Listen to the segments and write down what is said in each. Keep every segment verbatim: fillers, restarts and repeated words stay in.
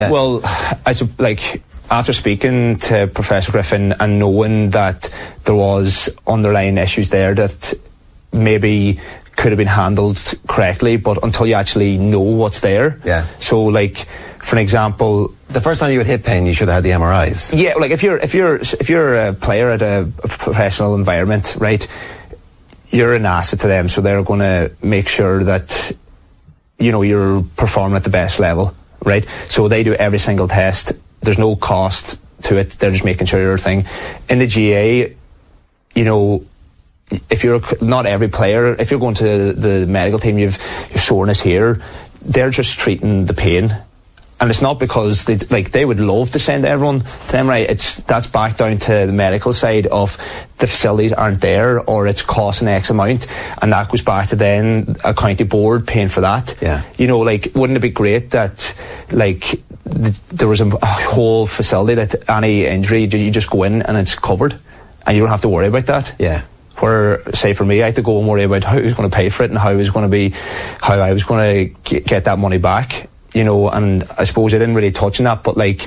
Yeah. Well, I like after speaking to Professor Griffin and knowing that there was underlying issues there that maybe could have been handled correctly, but until you actually know what's there. Yeah. So, like, for an example, the first time you had hip pain, you should have had the M R Is. Yeah, like if you're if you're if you're a player at a, a professional environment, right, you're an asset to them, so they're going to make sure that, you know, you're performing at the best level, right? So they do every single test. There's no cost to it. They're just making sure you're a thing. In the G A, you know, if you're not every player, if you're going to the medical team, you've your soreness here, they're just treating the pain. And it's not because they like they would love to send everyone to them, right? It's that's back down to the medical side of the facilities aren't there, or it's costing X amount, and that goes back to then a county board paying for that. Yeah. You know, like, wouldn't it be great that like th- there was a, a whole facility that any injury you just go in and it's covered, and you don't have to worry about that. Yeah. Where, say for me, I had to go and worry about how I was going to pay for it and how I was going to be, how I was going to get that money back. You know, and I suppose I didn't really touch on that, but like,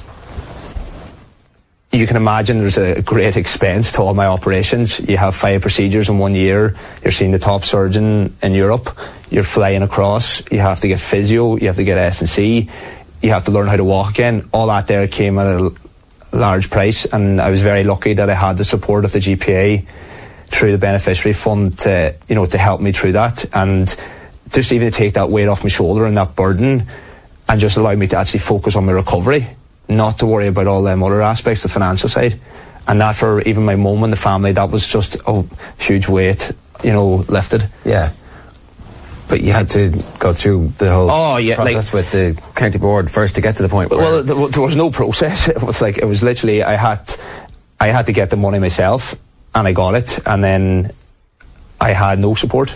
you can imagine there's a great expense to all my operations. You have five procedures in one year. You're seeing the top surgeon in Europe. You're flying across. You have to get physio. You have to get S and C. You have to learn how to walk again. All that there came at a large price, and I was very lucky that I had the support of the G P A through the beneficiary fund to, you know, to help me through that, and just even to take that weight off my shoulder and that burden, and just allow me to actually focus on my recovery, not to worry about all them other aspects, the financial side. And that, for even my mum and the family, that was just a huge weight, you know, lifted. Yeah. But you had to go through the whole oh, yeah, process like, with the county board first to get to the point where... Well, there, there was no process. It was like, it was literally, I had, I had to get the money myself, and I got it, and then I had no support.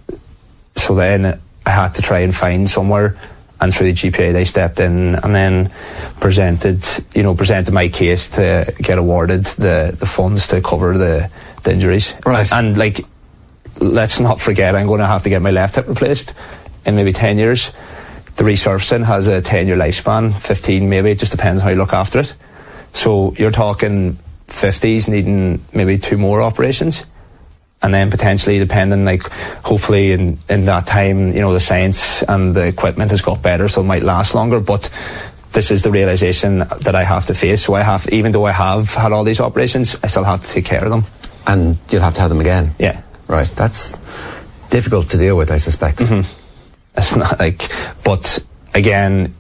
So then I had to try and find somewhere, and through the G P A they stepped in and then presented, you know, presented my case to get awarded the, the funds to cover the, the injuries. Right. And, and like, let's not forget, I'm going to have to get my left hip replaced in maybe ten years. The resurfacing has a ten year lifespan, fifteen maybe, it just depends on how you look after it. So you're talking fifties needing maybe two more operations. And then potentially, depending, like, hopefully in, in that time, you know, the science and the equipment has got better, so it might last longer. But this is the realisation that I have to face. So I have, even though I have had all these operations, I still have to take care of them. And you'll have to have them again? Yeah. Right. That's difficult to deal with, I suspect. Mm-hmm. It's not like, but again,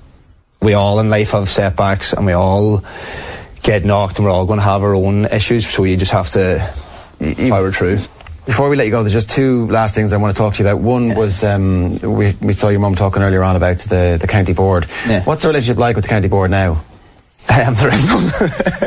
we all in life have setbacks, and we all get knocked, and we're all going to have our own issues. So you just have to power through. Before we let you go, there's just two last things I want to talk to you about. One yeah. was, um, we, we saw your mum talking earlier on about the, the county board. Yeah. What's the relationship like with the county board now? Um, there is none,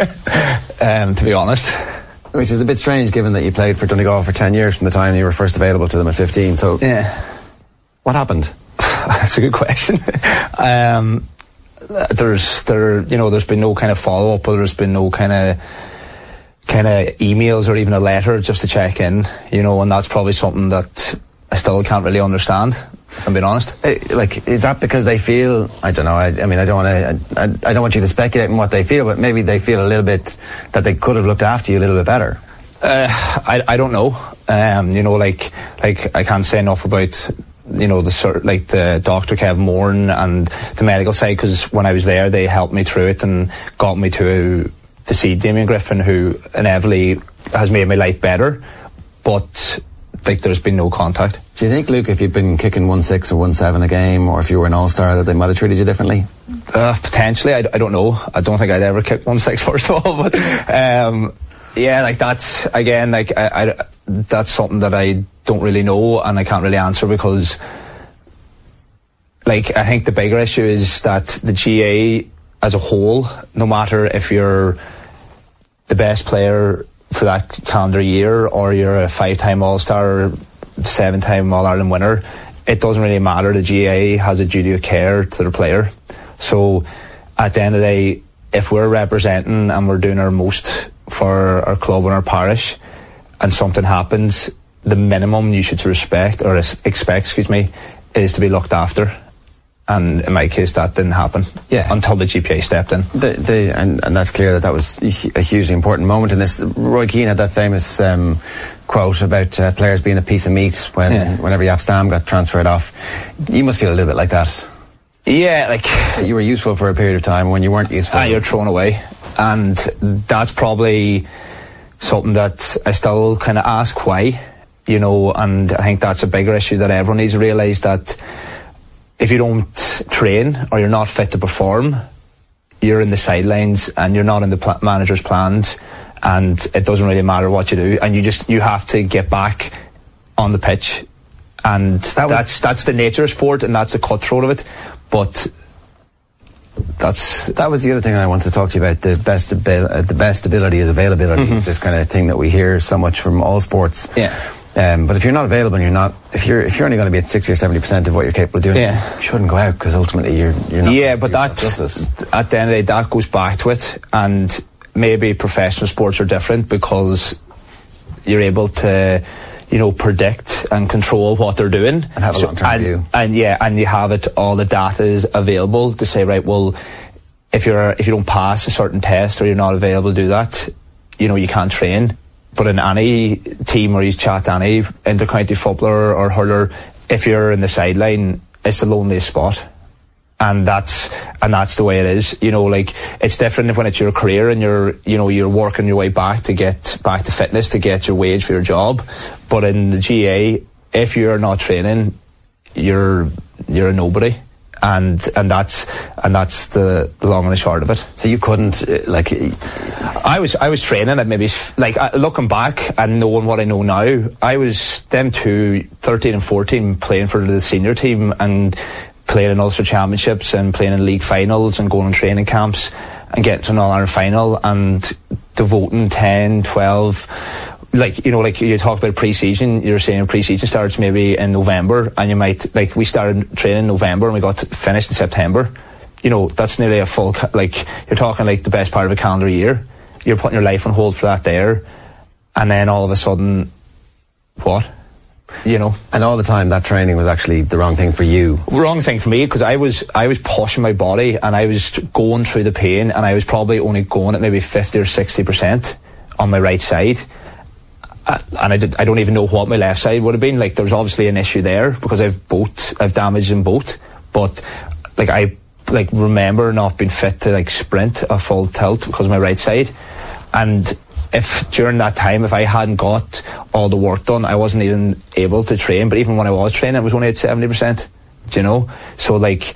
um, to be honest. Which is a bit strange, given that you played for Donegal for ten years from the time you were first available to them at fifteen. So, yeah. What happened? That's a good question. um, there's, there, you know, there's been no kind of follow-up, or there's been no kind of kind of emails or even a letter just to check in, you know, and that's probably something that I still can't really understand, if I'm being honest. Uh, like, is that because they feel, I don't know, I, I mean, I don't want to, I, I don't want you to speculate on what they feel, but maybe they feel a little bit that they could have looked after you a little bit better. Uh, I, I don't know. Um, you know, like, like, I can't say enough about, you know, the like the Doctor Kevin Moran and the medical side, because when I was there, they helped me through it and got me to to see Damien Griffin, who inevitably has made my life better, but like, there's been no contact. Do you think, Luke, if you'd been kicking one six or one seven a game, or if you were an all-star, that they might have treated you differently? Uh, potentially, I, I don't know. I don't think I'd ever kick one six first of all, but um, yeah, like, that's again, like I, I, that's something that I don't really know, and I can't really answer, because like, I think the bigger issue is that the G A as a whole, no matter if you're the best player for that calendar year, or you're a five-time All-Star or seven-time All-Ireland winner, it doesn't really matter. The G A has a duty of care to their player. So at the end of the day, if we're representing and we're doing our most for our club and our parish, and something happens, the minimum you should respect or expect, excuse me, is to be looked after. And in my case, that didn't happen. Yeah. Until the G P A stepped in. The, the, and, and that's clear that that was a hugely important moment in this. Roy Keane had that famous um, quote about uh, players being a piece of meat when yeah. whenever Jaap Stam got transferred off. You must feel a little bit like that. Yeah, like... You were useful for a period of time when you weren't useful. And you're thrown away. And that's probably something that I still kind of ask why, you know, and I think that's a bigger issue that everyone needs to realise, that if you don't train or you're not fit to perform, you're in the sidelines and you're not in the pl- manager's plans, and it doesn't really matter what you do, and you just you have to get back on the pitch, and that that's that's the nature of sport, and that's the cutthroat of it. But that's that was the other thing I wanted to talk to you about. The best abil- uh, the best ability is availability. Mm-hmm. Is this kind of thing that we hear so much from all sports. Yeah. Um, but if you're not available, and you're not, if you're if you're only going to be at sixty or seventy percent of what you're capable of doing, yeah. you shouldn't go out, because ultimately you're you're not. Yeah, but that's at the end of the day, that goes back to it, and maybe professional sports are different because you're able to, you know, predict and control what they're doing and have a long term view. And yeah, and you have it. All the data is available to say, right, well, if you're if you don't pass a certain test or you're not available to do that, you know, you can't train. But in any team where you chat to any inter-county footballer or hurler, if you're in the sideline, it's the loneliest spot. And that's, and that's the way it is. You know, like, it's different when it's your career and you're, you know, you're working your way back to get back to fitness, to get your wage for your job. But in the G A, if you're not training, you're, you're a nobody. And and that's and that's the, the long and the short of it. So you couldn't uh, like. I was I was training at maybe like uh, looking back and knowing what I know now. I was them two, thirteen and fourteen, playing for the senior team and playing in Ulster Championships and playing in league finals and going on training camps and getting to an All-Ireland final and devoting ten, twelve. Like, you know, like you talk about pre-season, you're saying pre-season starts maybe in November, and you might, like, we started training in November and we got finished in September. You know, that's nearly a full, like, you're talking like the best part of a calendar year. You're putting your life on hold for that there, and then all of a sudden, what? You know? And all the time that training was actually the wrong thing for you. Wrong thing for me, because I was, I was pushing my body and I was going through the pain, and I was probably only going at maybe fifty or sixty percent on my right side. Uh, and I, did, I don't even know what my left side would have been. Like, there was obviously an issue there because I've both, I've damaged in both. But like I like remember not being fit to like sprint a full tilt because of my right side. And if during that time, if I hadn't got all the work done, I wasn't even able to train. But even when I was training, it was only at seventy percent. Do you know? So like,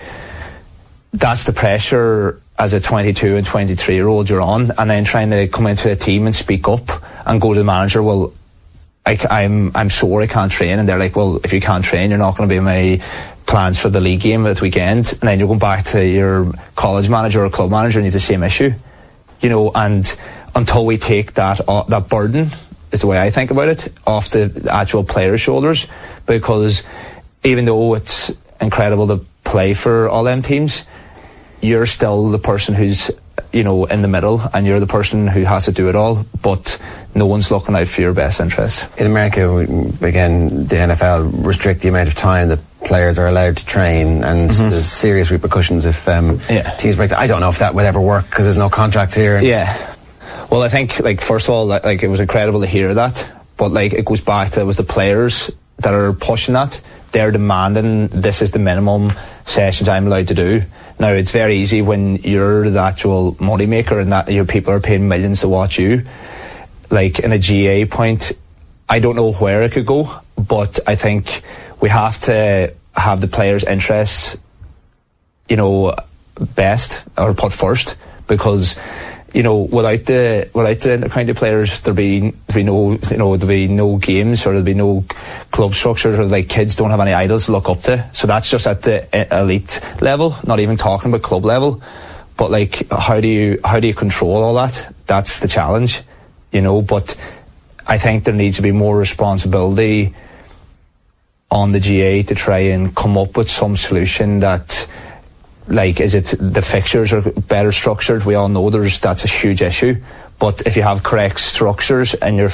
that's the pressure as a twenty-two and twenty-three year old you're on, and then trying to come into a team and speak up and go to the manager. Well, I, I'm I'm sore I can't train, and they're like, well, if you can't train, you're not going to be in my plans for the league game at the weekend. And then you're going back to your college manager or club manager and you have the same issue, you know. And until we take that uh, that burden, is the way I think about it, off the actual player's shoulders, because even though it's incredible to play for all them teams, you're still the person who's, you know, in the middle, and you're the person who has to do it all, but no one's looking out for your best interests. In America, again, the N F L restrict the amount of time that players are allowed to train, and mm-hmm. there's serious repercussions if um, yeah. teams break that. I don't know if that would ever work because there's no contracts here. Yeah. Well, I think, like, first of all, like, it was incredible to hear that, but like, it goes back to, it was the players that are pushing that. They're demanding, this is the minimum sessions I'm allowed to do. Now, it's very easy when you're the actual money maker and that your people are paying millions to watch you. Like, in a G A point, I don't know where it could go, but I think we have to have the players' interests, you know, best or put first, because, you know, without the without the inter-county players, there'd be there'd be no you know there'd be no games, or there'd be no club structures, or like kids don't have any idols to look up to. So that's just at the elite level, not even talking about club level. But like, how do you how do you control all that? That's the challenge, you know. But I think there needs to be more responsibility on the G A to try and come up with some solution that, like, is it the fixtures are better structured? We all know there's that's a huge issue. But if you have correct structures in your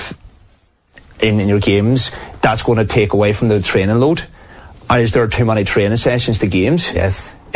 in, in your games, that's going to take away from the training load. Or is there too many training sessions to games? Yes.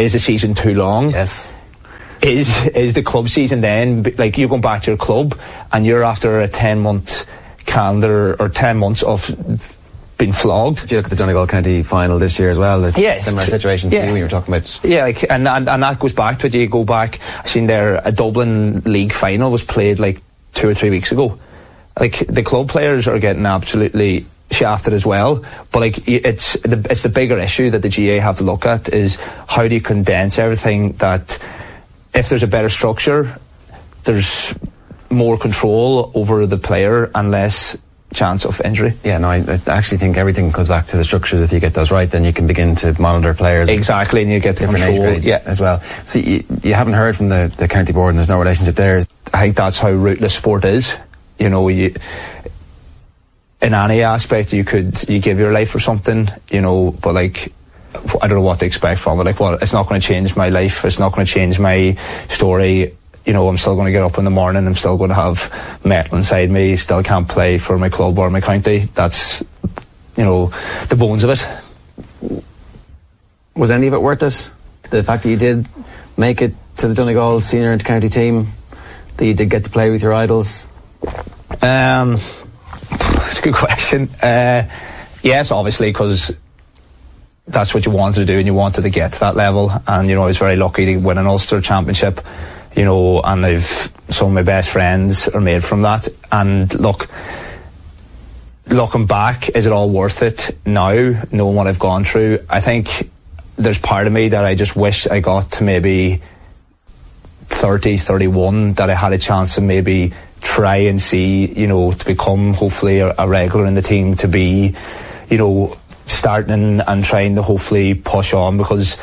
is the season too long? Yes. Is is the club season then, like you're going back to your club and you're after a ten month calendar or ten months of being flogged? If you look at the Donegal County final this year as well, it's yeah, a similar situation to yeah. you when you were talking about. Yeah, like, and, and and that goes back to it. You go back, I seen there a Dublin League final was played like two or three weeks ago. Like the club players are getting absolutely shafted as well, but like it's the it's the bigger issue that the G A have to look at is how do you condense everything that. If there's a better structure, there's more control over the player and less chance of injury. Yeah, no, I, I actually think everything comes back to the structures. If you get those right, then you can begin to monitor players. Exactly, and you get the different control. age grades yeah. as well. So you, you haven't heard from the, the county board and there's no relationship there? I think that's how rootless sport is. You know, you... in any aspect, you could you give your life for something, you know, but like... I don't know what to expect from it. Like, well, it's not going to change my life. It's not going to change my story. You know, I'm still going to get up in the morning. I'm still going to have metal inside me. Still can't play for my club or my county. That's, you know, the bones of it. Was any of it worth it? The fact that you did make it to the Donegal senior and county team, that you did get to play with your idols? Um, it's a good question. Uh, yes, obviously, because that's what you wanted to do and you wanted to get to that level. And, you know, I was very lucky to win an Ulster Championship, you know, and I've some of my best friends are made from that. And look, looking back, is it all worth it now, knowing what I've gone through? I think there's part of me that I just wish I got to maybe thirty, thirty-one, that I had a chance to maybe try and see, you know, to become hopefully a, a regular in the team, to be, you know, starting and trying to hopefully push on, because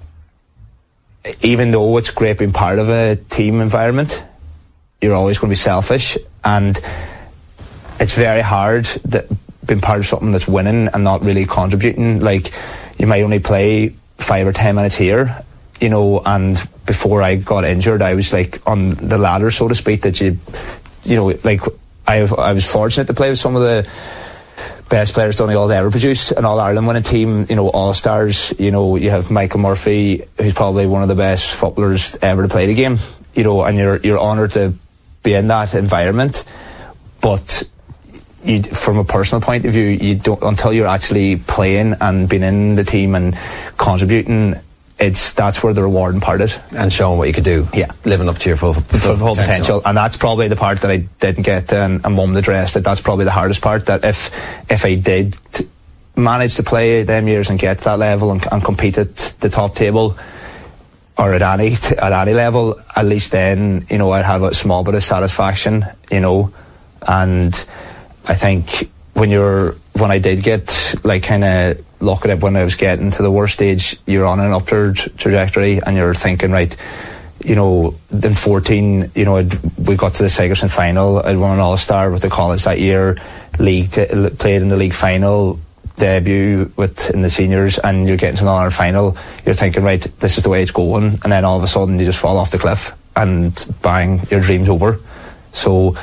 even though it's great being part of a team environment, you're always going to be selfish, and it's very hard that being part of something that's winning and not really contributing. Like, you might only play five or ten minutes here, you know, and before I got injured I was like on the ladder, so to speak, that you you know, like I I was fortunate to play with some of the best players Donegal's ever produced, an All-Ireland winning team, you know, All-Stars. You know, you have Michael Murphy, who's probably one of the best footballers ever to play the game, you know, and you're you're honoured to be in that environment. But you, from a personal point of view, you don't, until you're actually playing and being in the team and contributing, it's that's where the rewarding part is. And showing what you could do. Yeah. Living up to your full, full, full, full potential. potential. And that's probably the part that I didn't get, and, and Mum addressed it. That's probably the hardest part, that if if I did t- manage to play them years and get to that level and, and compete at the top table, or at any t- at any level, at least then, you know, I'd have a small bit of satisfaction, you know. And I think when you're when I did get, like, kind of look at it, when I was getting to the worst stage, you're on an upward trajectory and you're thinking, right, you know, in fourteen, you know, I'd, we got to the Sigerson final. I'd won an All-Star with the college that year, league t- played in the league final, debut with in the seniors, and you're getting to another final. You're thinking, right, this is the way it's going, and then all of a sudden you just fall off the cliff and bang, your dream's over. So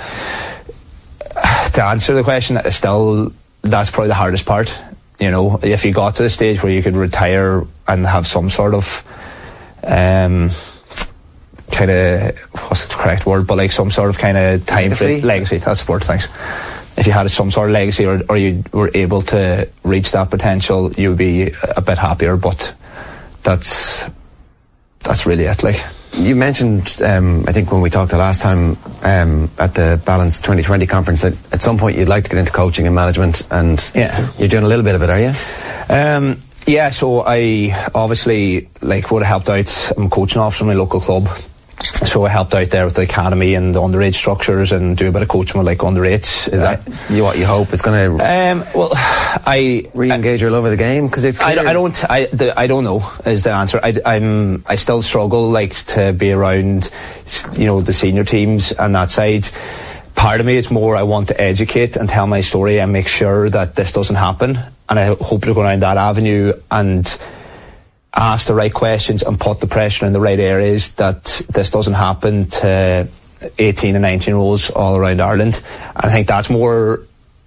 to answer the question, it's still, that's probably the hardest part. You know, if you got to the stage where you could retire and have some sort of um, kind of, what's the correct word, but like some sort of kind of time legacy. frame, legacy, that's the word, thanks. If you had some sort of legacy, or, or you were able to reach that potential, you would be a bit happier. But that's that's really it. Like, you mentioned, um, I think when we talked the last time um, at the Balance twenty twenty conference, that at some point you'd like to get into coaching and management, and yeah. You're doing a little bit of it, are you? Um, yeah, so I obviously like would have helped out. I'm a coaching officer in my local club, so I helped out there with the academy and the underage structures, and do a bit of coaching with like under eights. Is that you what you hope it's going to? Um, well, I re-engage your love of the game, because it's. I, I don't. I the, I don't know is the answer. I, I'm. I still struggle like to be around, you know, the senior teams and that side. Part of me, it's more I want to educate and tell my story and make sure that this doesn't happen. And I hope to go down that avenue and ask the right questions and put the pressure in the right areas, that this doesn't happen to eighteen and nineteen year olds all around Ireland. And I think that's more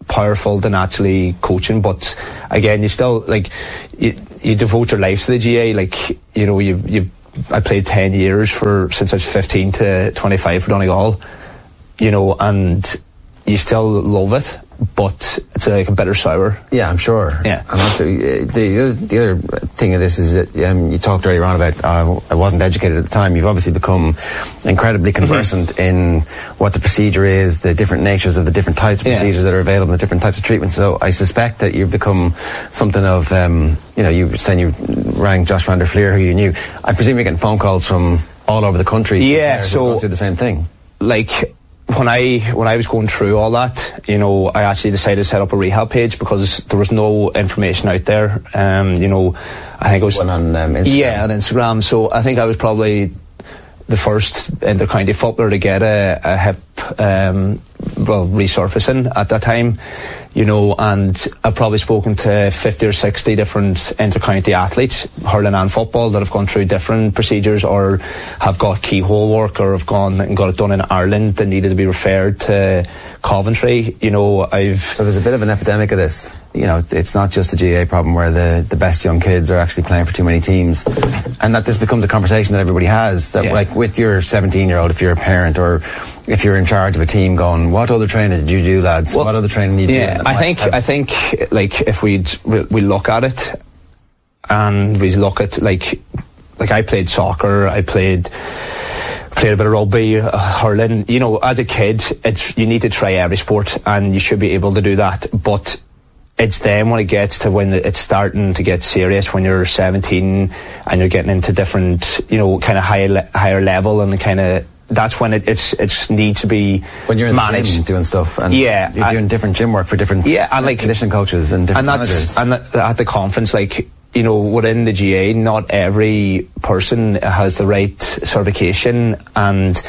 powerful than actually coaching. But again, you still like you, you devote your life to the G A. Like, you know, you you I played ten years for since I was fifteen to twenty-five for Donegal. You know, and you still love it, but it's like a bitter sour. Yeah, I'm sure. Yeah. And also, uh, the, other, the other thing of this is that um, you talked earlier on about uh, I wasn't educated at the time. You've obviously become incredibly conversant mm-hmm. in what the procedure is, the different natures of the different types of yeah. procedures that are available, the different types of treatments. So I suspect that you've become something of, um, you know, you were saying you rang Josh van der Fleer, who you knew. I presume you're getting phone calls from all over the country. Yeah, so going through the same thing. Like, When I when I was going through all that, you know, I actually decided to set up a rehab page because there was no information out there. Um, you know, I think it was on um, Instagram. Yeah, on Instagram. So I think I was probably the first inter-county footballer to get a, a hip um, well resurfacing at that time. You know, and I've probably spoken to fifty or sixty different inter-county athletes, hurling and football, that have gone through different procedures or have got keyhole work or have gone and got it done in Ireland and needed to be referred to Coventry. You know, I've... So there's a bit of an epidemic of this. You know, it's not just a G A A problem where the, the best young kids are actually playing for too many teams, and that this becomes a conversation that everybody has, that yeah. like with your seventeen year old, if you're a parent or if you're in charge of a team, going, what other training did you do, lads? Well, what other training did you yeah, do? I think have... I think like if we we look at it and we look at like like I played soccer, I played played a bit of rugby, uh, hurling. You know, as a kid, it's you need to try every sport, and you should be able to do that. But it's then when it gets to when it's starting to get serious, when you're seventeen and you're getting into different, you know, kind of higher higher level, and kind of that's when it, it's it's needs to be when you're in managed. The gym doing stuff, and yeah, you're doing different gym work for different yeah, and like conditioning coaches and different and that's managers. And at the conference, like, you know, within the G A A, not every person has the right certification and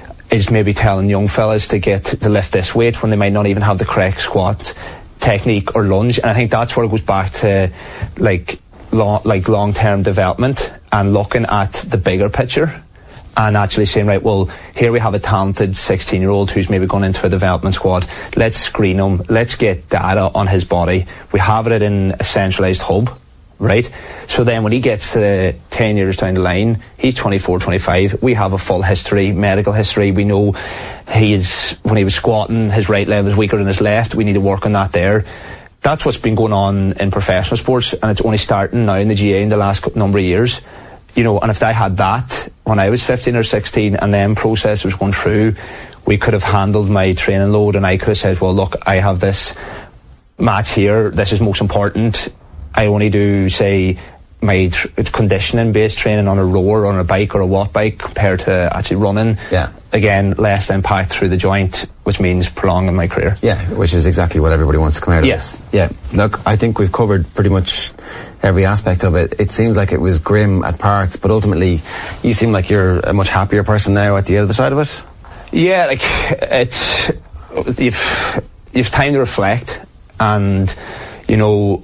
is maybe telling young fellas to get to lift this weight when they might not even have the correct squat technique or lunge. And I think that's where it goes back to like long, like long-term development and looking at the bigger picture and actually saying, right, well, here we have a talented sixteen year old who's maybe gone into a development squad. Let's screen him. Let's get data on his body. We have it in a centralised hub, right? So then when he gets to ten years down the line, he's twenty-four, twenty-five. We have a full history, medical history. We know he's, when he was squatting, his right leg was weaker than his left. We need to work on that there. That's what's been going on in professional sports, and it's only starting now in the G A A in the last number of years. You know, and if I had that when I was fifteen or sixteen and then process was going through, we could have handled my training load, and I could have said, well, look, I have this match here. This is most important. I only do, say, my tr- conditioning-based training on a rower, on a bike or a watt bike compared to actually running. Yeah. Again, less impact through the joint, which means prolonging my career. Yeah, which is exactly what everybody wants to come out of. Yes. Yeah. Look, I think we've covered pretty much every aspect of it. It seems like it was grim at parts, but ultimately you seem like you're a much happier person now at the other side of it. Yeah, like, it's... You've, you've time to reflect, and, you know...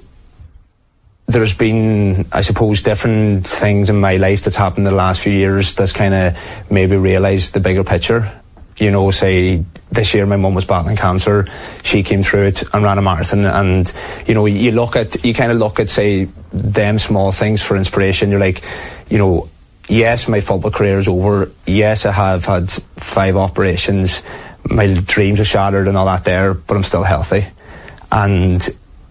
There's been, I suppose, different things in my life that's happened in the last few years that's kind of maybe realised the bigger picture. You know, say, this year my mum was battling cancer. She came through it and ran a marathon. And, you know, you look at, you kind of look at, say, them small things for inspiration. You're like, you know, yes, my football career is over. Yes, I have had five operations. My dreams are shattered and all that there, but I'm still healthy. And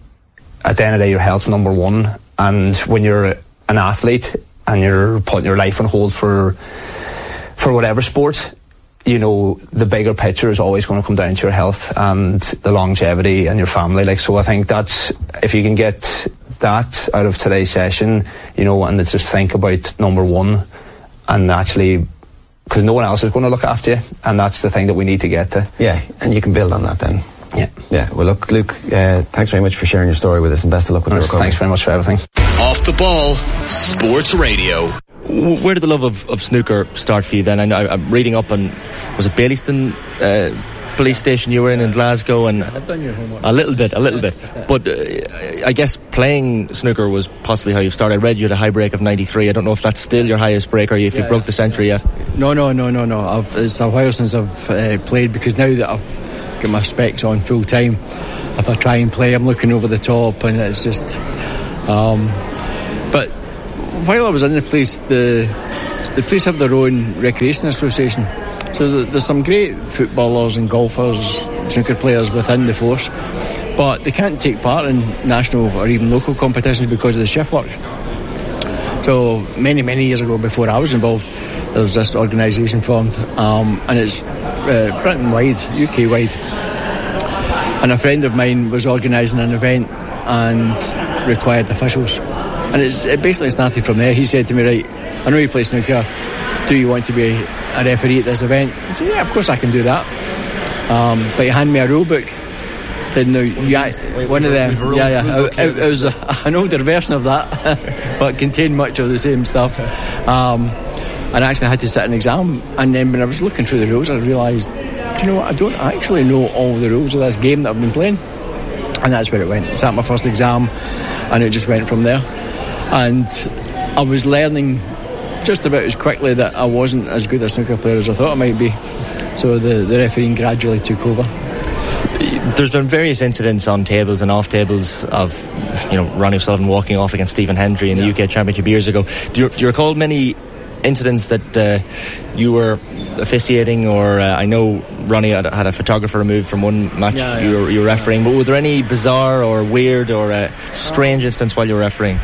at the end of the day, your health's number one. And when you're an athlete and you're putting your life on hold for for whatever sport, you know, the bigger picture is always going to come down to your health and the longevity and your family. Like, so I think that's, if you can get that out of today's session, you know, and it's just think about number one, and actually, because no one else is going to look after you, and that's the thing that we need to get to. Yeah, and you can build on that then. Yeah. Yeah. Well, look, Luke, uh, thanks very much for sharing your story with us, and best of luck with the recovery. Thanks very much for everything. Off the Ball Sports Radio. Where did the love of, of snooker start for you then? I know, I'm reading up on, was it Baillieston uh, police station you were in in Glasgow? And I've done your homework. A little bit, a little bit. But uh, I guess playing snooker was possibly how you started. I read you had a high break of ninety-three. I don't know if that's still your highest break, or if you've yeah, broke the century yet. No, no, no, no, no. I've, it's a while since I've uh, played, because now that I've got my specs on full time, if I try and play, I'm looking over the top, and it's just. Um, but while I was in the place, the the place have their own recreation association. So there's, there's some great footballers and golfers, snooker players within the force, but they can't take part in national or even local competitions because of the shift work. So many, many years ago, before I was involved, there was this organisation formed, um, and it's uh, Britain-wide, U K-wide. And a friend of mine was organising an event and required officials. And it's, it basically started from there. He said to me, right, I know you play snooker. Do you want to be a referee at this event? I said, yeah, of course I can do that. Um, but he handed me a rule book. Didn't know, yeah, Wait, one of them. Yeah, yeah. It, it, it was a, an older version of that, but contained much of the same stuff. Um, and I actually had to sit an exam. And then when I was looking through the rules, I realised, do you know what? I don't actually know all the rules of this game that I've been playing. And that's where it went. I sat my first exam, and it just went from there. And I was learning just about as quickly that I wasn't as good a snooker player as I thought I might be. So the, the refereeing gradually took over. There's been various incidents on tables and off tables of, you know, Ronnie O'Sullivan walking off against Stephen Hendry in the yeah. U K Championship years ago. Do you, do you recall many incidents that uh, you were officiating, or uh, I know Ronnie had, had a photographer removed from one match yeah, yeah. you were, you were refereeing, but were there any bizarre or weird or uh, strange incidents while you were refereeing?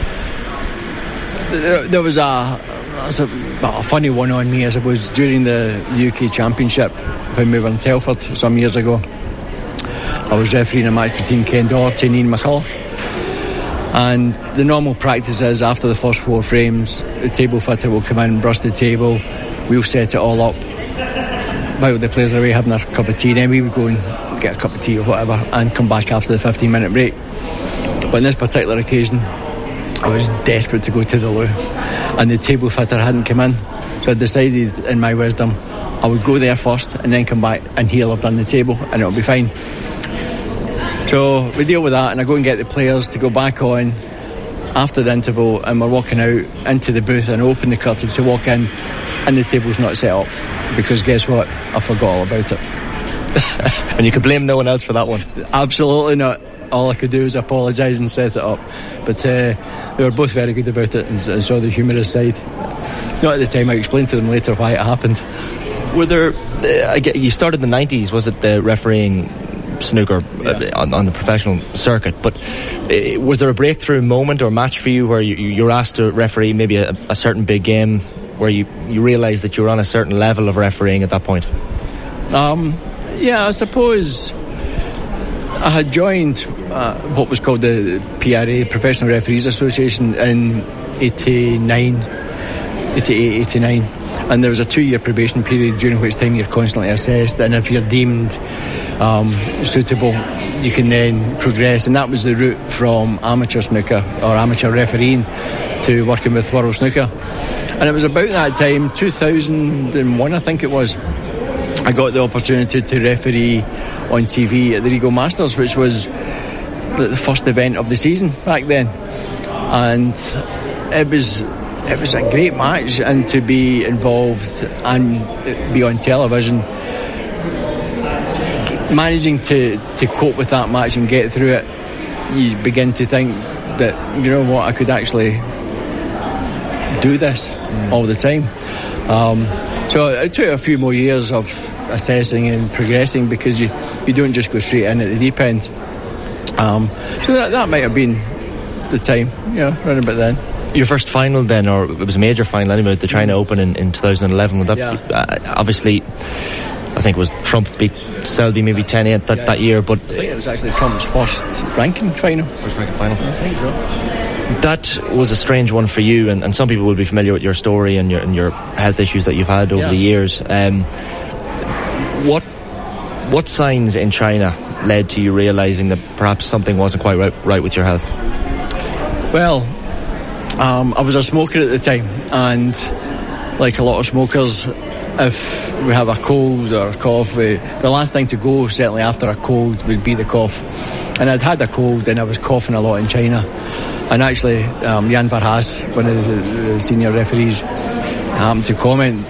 There, there was a, was a, well, a funny one on me, I suppose, during the U K Championship when we were in Telford some years ago. I was refereeing a match between Ken Doherty and Ian McCulloch, and the normal practice is after the first four frames the table fitter will come in, brush the table, we'll set it all up while the players are away having a cup of tea, then we would go and get a cup of tea or whatever and come back after the fifteen minute break. But on this particular occasion I was desperate to go to the loo, and the table fitter hadn't come in, so I decided in my wisdom I would go there first and then come back, and he'll have done the table and it'll be fine. So we deal with that, and I go and get the players to go back on after the interval, and we're walking out into the booth and open the curtain to walk in, and the table's not set up, because guess what? I forgot all about it. And you can blame no one else for that one? Absolutely not. All I could do was apologise and set it up. But uh, they were both very good about it, and, and saw the humorous side. Not at the time. I explained to them later why it happened. Were there, uh, I get, you started in the nineties, was it, the refereeing snooker yeah. uh, on, on the professional circuit, but uh, was there a breakthrough moment or match for you where you, you were asked to referee maybe a, a certain big game where you, you realised that you were on a certain level of refereeing at that point? Um, yeah, I suppose I had joined uh, what was called the P R A, Professional Referees Association, in eighty-nine, eighty-eight, eighty-nine, and there was a two-year probation period during which time you're constantly assessed, and if you're deemed um, suitable, you can then progress, and that was the route from amateur snooker or amateur refereeing to working with World Snooker. And it was about that time, two thousand one I think it was, I got the opportunity to referee on T V at the Regal Masters, which was the first event of the season back then, and it was it was a great match, and to be involved and be on television, managing to, to cope with that match and get through it, you begin to think that, you know what, I could actually do this mm. all the time. Um, so it took a few more years of assessing and progressing, because you, you don't just go straight in at the deep end. Um, so that, that might have been the time, you know, around about then. Your first final then, or it was a major final anyway, the China Open in, in twenty eleven, would that yeah. be, uh, obviously I think it was Trump beat Selby maybe ten eight that, yeah, that year, but I think it was actually Trump's first ranking final. First ranking final. I think so. That was a strange one for you, and, and some people will be familiar with your story and your and your health issues that you've had over yeah. the years. Um, what what signs in China led to you realising that perhaps something wasn't quite right, right with your health? Well, um, I was a smoker at the time, and like a lot of smokers, if we have a cold or a cough, we, the last thing to go, certainly after a cold, would be the cough. And I'd had a cold and I was coughing a lot in China. And actually, um, Jan Verhaas, one of the, the senior referees, happened to comment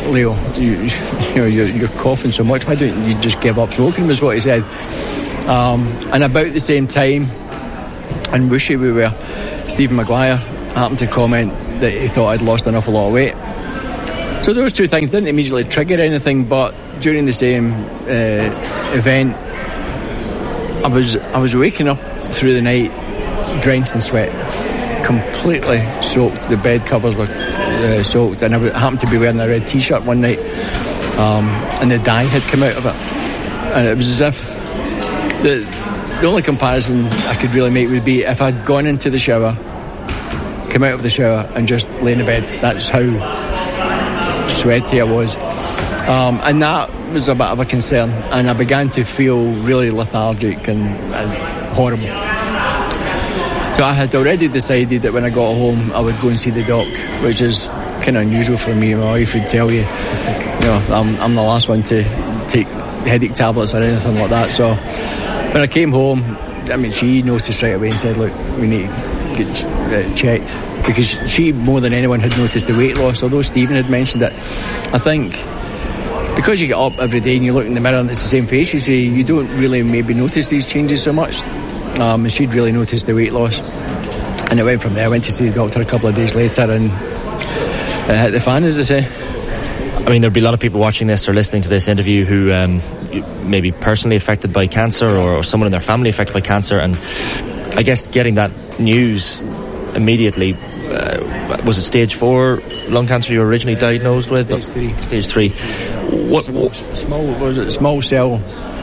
Leo, you, you know, you're, you're coughing so much, why don't you just give up smoking, was what he said. Um, and about the same time, and wishy we were, Stephen Maguire happened to comment that he thought I'd lost an awful lot of weight. So those two things didn't immediately trigger anything, but during the same uh, event, I was I was waking up through the night drenched in sweat, completely soaked. The bed covers were uh, soaked, and I w- happened to be wearing a red t-shirt one night, um, and the dye had come out of it, and it was as if the the only comparison I could really make would be if I'd gone into the shower, come out of the shower, and just lay in the bed. That's how sweaty I was, um, and that was a bit of a concern, and I began to feel really lethargic and, and horrible. So I had already decided that when I got home I would go and see the doc, which is kind of unusual for me. My wife would tell you, you know, I'm, I'm the last one to take headache tablets or anything like that. So when I came home, I mean, she noticed right away and said, look, we need to get uh, checked, because she more than anyone had noticed the weight loss, although Stephen had mentioned it. I think because you get up every day and you look in the mirror and it's the same face, you see, you don't really maybe notice these changes so much. Um, and she'd really noticed the weight loss, and it went from there. I went to see the doctor a couple of days later, and it hit the fan, as they say. I mean, there'll be a lot of people watching this or listening to this interview who um, may be personally affected by cancer, or someone in their family affected by cancer, and I guess getting that news immediately, uh, was it stage four lung cancer you were originally diagnosed with? Stage three. Stage three. What, small, small was it small cell?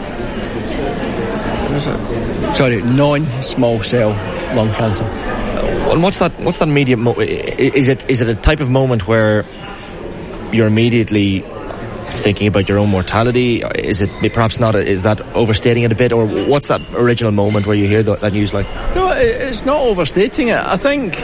Was it? Sorry, non-small cell lung cancer. And what's that? What's that immediate? Mo- is it is it a type of moment where you're immediately thinking about your own mortality? Is it perhaps not? Is that overstating it a bit, or what's that original moment where you hear that, that news? Like, no, it's not overstating it. I think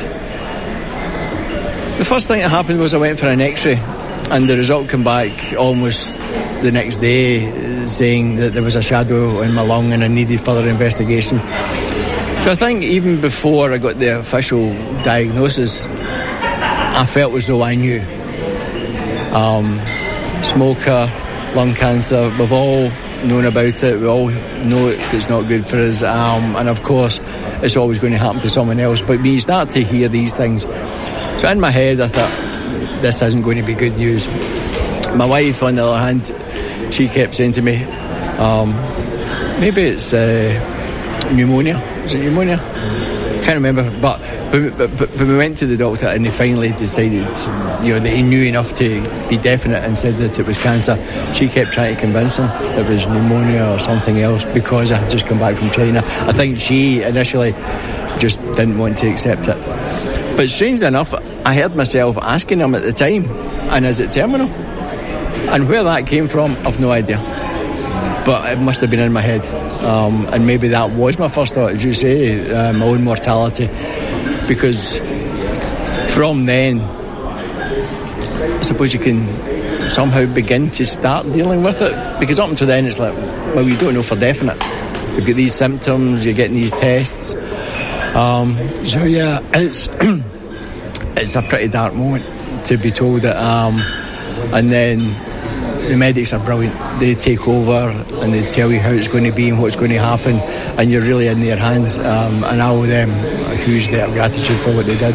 the first thing that happened was I went for an X-ray, and the result came back almost the next day, saying that there was a shadow in my lung and I needed further investigation. So I think even before I got the official diagnosis, I felt as though I knew. Um, smoker, lung cancer, we've all known about it, we all know it's not good for us, um, and of course it's always going to happen to someone else. But when you start to hear these things, so in my head I thought, this isn't going to be good news. My wife, on the other hand, she kept saying to me, um, maybe it's uh, pneumonia. Is it pneumonia? Can't remember. But but, but but we went to the doctor and they finally decided, you know, that he knew enough to be definite and said that it was cancer. She kept trying to convince him it was pneumonia or something else, because I had just come back from China. I think she initially just didn't want to accept it. But strangely enough, I heard myself asking him at the time, and is it terminal? And where that came from, I've no idea. But it must have been in my head. Um, and maybe that was my first thought, as you say, uh, my own mortality. Because from then, I suppose you can somehow begin to start dealing with it. Because up until then, it's like, well, you don't know for definite. You've got these symptoms, you're getting these tests. Um, so yeah, it's it's a pretty dark moment to be told that. Um, and then the medics are brilliant. They take over and they tell you how it's going to be and what's going to happen, and you're really in their hands. Um, and I owe them a huge debt of gratitude for what they did.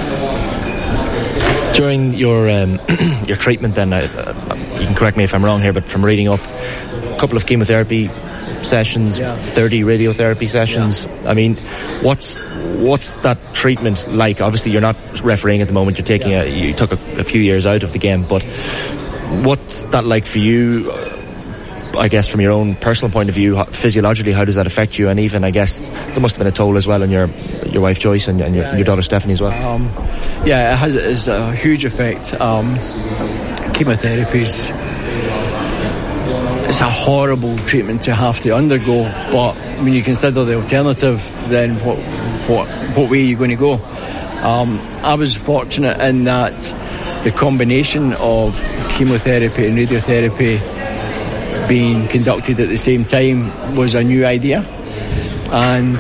During your um, your treatment, then, uh, you can correct me if I'm wrong here, but from reading up, a couple of chemotherapy sessions, yeah. thirty radiotherapy sessions. Yeah. I mean, what's what's that treatment like? Obviously, you're not refereeing at the moment. You're taking yeah. a you took a, a few years out of the game, but what's that like for you? I guess from your own personal point of view, physiologically, how does that affect you? And even, I guess, there must have been a toll as well on your your wife Joyce and, and your, yeah, your daughter Stephanie as well. Um, yeah, it has it's a huge effect. Um, chemotherapy's it's a horrible treatment to have to undergo, but when you consider the alternative, then what what what way are you going to go? Um, I was fortunate in that the combination of chemotherapy and radiotherapy being conducted at the same time was a new idea, and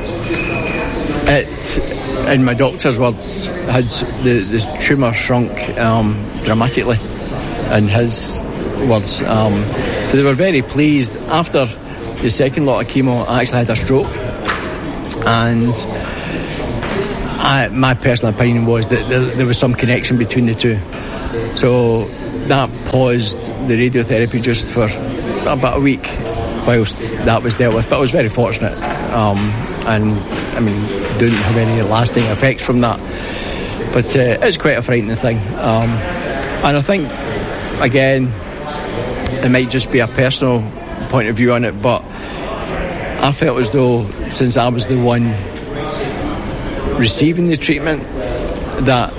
it, in my doctor's words, had the, the tumour shrunk um, dramatically. in his words. Um, so they were very pleased. After the second lot of chemo, I actually had a stroke, and I, my personal opinion was that there, there was some connection between the two. So that paused the radiotherapy just for about a week whilst that was dealt with. But I was very fortunate, um, and I mean, didn't have any lasting effects from that. But uh, it's quite a frightening thing, um, and I think again it might just be a personal point of view on it, but I felt as though since I was the one receiving the treatment, that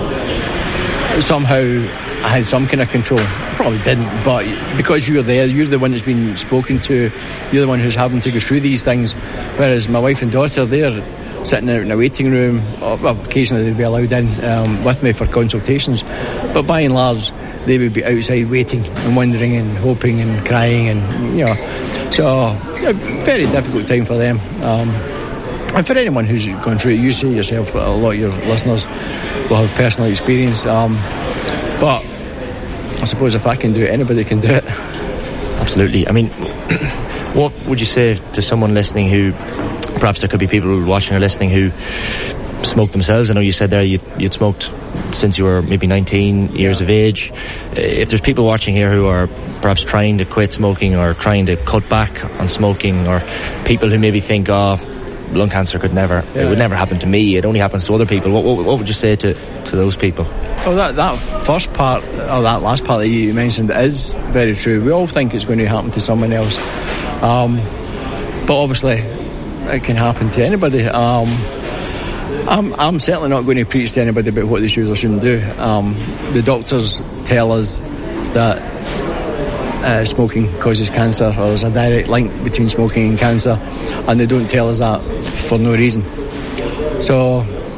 somehow I had some kind of control. I probably didn't, but because you're there, you're the one that's been spoken to, you're the one who's having to go through these things, whereas my wife and daughter, they're sitting out in a waiting room. Well, occasionally they'd be allowed in um, with me for consultations, but by and large they would be outside waiting and wondering and hoping and crying, and you know, so a very difficult time for them. Um, and for anyone who's gone through it, you say yourself, but a lot of your listeners will have personal experience. Um, but I suppose if I can do it, anybody can do it. Absolutely. I mean, what would you say to someone listening who, perhaps there could be people watching or listening who smoked themselves? I know you said there you, you'd smoked since you were maybe nineteen years of age. If there's people watching here who are perhaps trying to quit smoking or trying to cut back on smoking, or people who maybe think, oh, lung cancer could never, yeah. it would never happen to me, it only happens to other people, what, what, what would you say to, to those people? Well, that, that first part, or that last part that you mentioned, is very true. We all think it's going to happen to someone else, um, but obviously it can happen to anybody. um, I'm, I'm certainly not going to preach to anybody about what they should or shouldn't do. Um, the doctors tell us that uh, smoking causes cancer, or there's a direct link between smoking and cancer, and they don't tell us that for no reason. So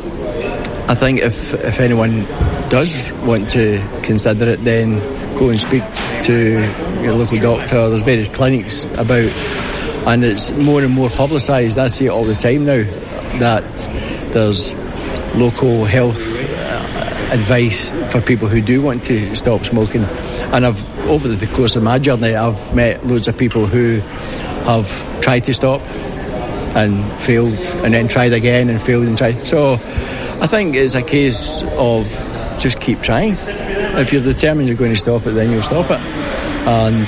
I think if, if anyone does want to consider it, then go and speak to your local doctor. There's various clinics about, and it's more and more publicised. I see it all the time now, that there's local health uh, advice for people who do want to stop smoking. And I've, over the course of my journey, I've met loads of people who have tried to stop and failed, and then tried again and failed and tried. So I think it's a case of just keep trying. If you're determined you're going to stop it, then you'll stop it. And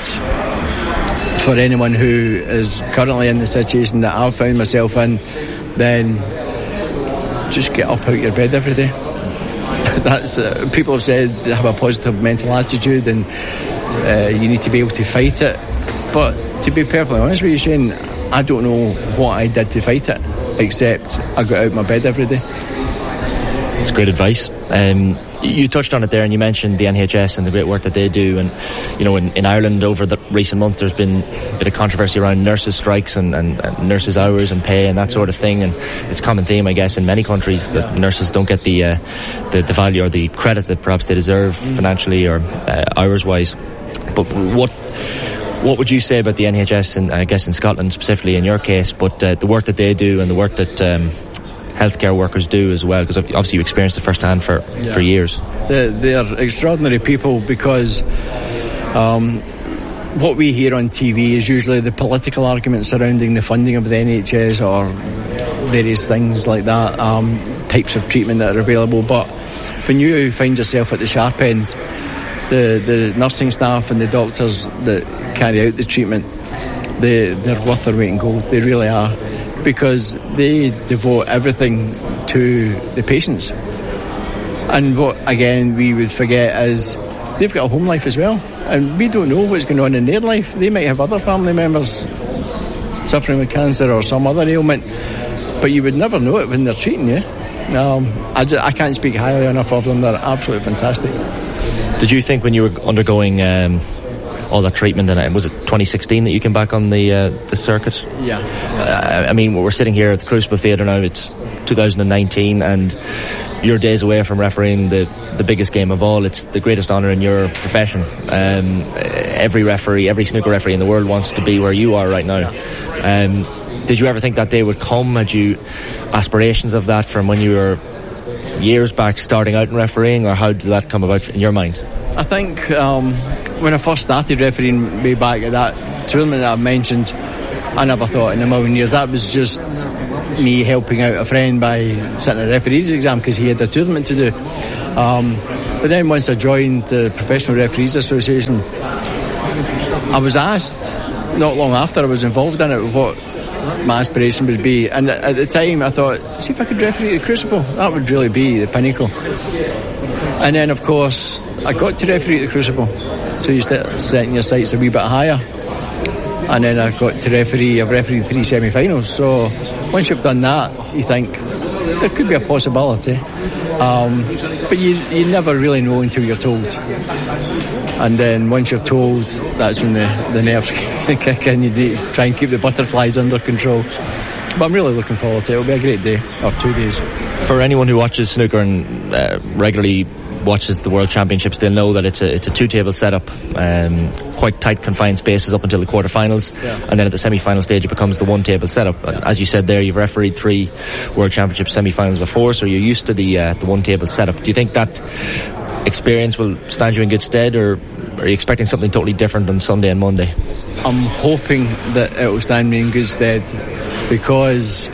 for anyone who is currently in the situation that I've found myself in, then just get up out of your bed every day. That's uh, people have said they have a positive mental attitude, and uh, you need to be able to fight it. But to be perfectly honest with you, Shane, I don't know what I did to fight it, except I got out of my bed every day. It's great advice. Um, you touched on it there, and you mentioned the N H S and the great work that they do. And you know, in, in Ireland over the recent months, there's been a bit of controversy around nurses' strikes and, and, and nurses' hours and pay and that sort of thing. And it's a common theme, I guess, in many countries that yeah. nurses don't get the, uh, the the value or the credit that perhaps they deserve mm. financially or uh, hours-wise. But what what would you say about the N H S, and I guess in Scotland specifically in your case, but uh, the work that they do and the work that um, healthcare workers do as well, because obviously you experienced it firsthand for, yeah. for years. They're, they're extraordinary people, because um, what we hear on T V is usually the political arguments surrounding the funding of the N H S or various things like that, um, types of treatment that are available. But when you find yourself at the sharp end, the, the nursing staff and the doctors that carry out the treatment, they, they're worth their weight in gold. They really are. Because they devote everything to the patients. And what, again, we would forget is they've got a home life as well. And we don't know what's going on in their life. They might have other family members suffering with cancer or some other ailment, but you would never know it when they're treating you. Um, I, just, I can't speak highly enough of them. They're absolutely fantastic. Did you think when you were undergoing um, all that treatment, and was it twenty sixteen that you came back on the uh, the circuit? Yeah. Uh, I mean, we're sitting here at the Crucible Theatre now. It's two thousand nineteen, and you're days away from refereeing the the biggest game of all. It's the greatest honour in your profession. Um, every referee, every snooker referee in the world wants to be where you are right now. Um, did you ever think that day would come? Had you aspirations of that from when you were years back starting out in refereeing, or how did that come about in your mind? I think um, when I first started refereeing way back at that tournament that I mentioned, I never thought in a million years that was just me helping out a friend by sitting a referee's exam because he had a tournament to do. Um, but then once I joined the Professional Referees Association, I was asked not long after I was involved in it what my aspiration would be, and at the time I thought, see if I could referee the Crucible, that would really be the pinnacle. And then of course I got to referee the Crucible, so you start setting your sights a wee bit higher. And then I got to referee, I've refereed three semi-finals, so once you've done that you think there could be a possibility, um, but you, you never really know until you're told. And then once you're told, that's when the, the nerves kick in. You need to try and keep the butterflies under control. But I'm really looking forward to it. It'll be a great day, or two days. For anyone who watches snooker and uh, regularly watches the World Championships, they'll know that it's a it's a two table setup, um, quite tight confined spaces up until the quarterfinals, yeah. And then at the semi-final stage it becomes the one table setup. Yeah. As you said there, you've refereed three World Championship semi-finals before, so you're used to the uh, the one table setup. Do you think that experience will stand you in good stead, or are you expecting something totally different on Sunday and Monday? I'm hoping that it will stand me in good stead, because